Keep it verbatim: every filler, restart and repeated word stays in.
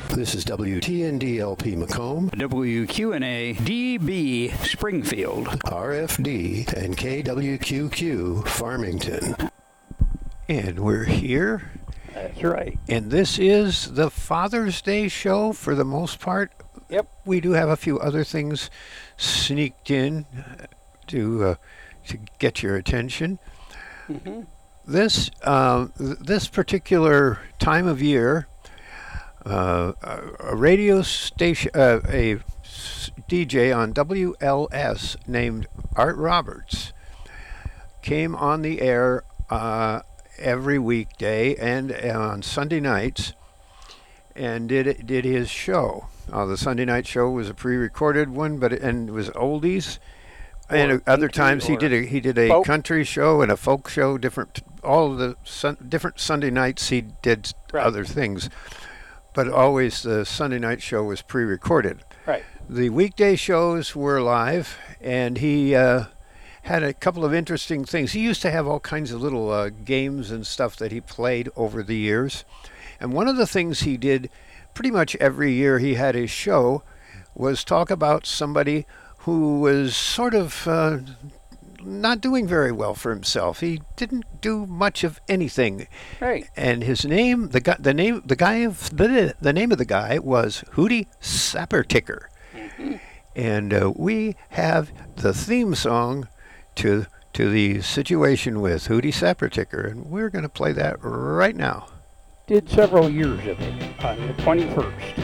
This is W T N D L P Macomb, W Q N A D B Springfield, R F D, and K W Q Q Farmington. And we're here. That's right. And this is the Father's Day show for the most part. Yep. We do have a few other things sneaked in to uh, to get your attention. Mm-hmm. This um, th- this particular time of year, uh, a, a radio station, uh, a s- D J on W L S named Art Roberts came on the air uh, every weekday and on Sunday nights and did did his show. Uh, the Sunday night show was a pre-recorded one, but it, and it was oldies. And Or other country times he or did a he did a folk. country show and a folk show. Different all of the sun, different Sunday nights he did Right. other things, but always the Sunday night show was pre-recorded. Right. The weekday shows were live, and he uh, had a couple of interesting things. He used to have all kinds of little uh, games and stuff that he played over the years, and one of the things he did pretty much every year he had his show was talk about somebody who was sort of uh, not doing very well for himself. He didn't do much of anything. Right. And his name, the guy, the name, the guy of the the name of the guy was Hootie Sapperticker. Mm-hmm. And uh, we have the theme song to to the situation with Hootie Sapperticker, and we're going to play that right now. Did several years of it on the twenty-first.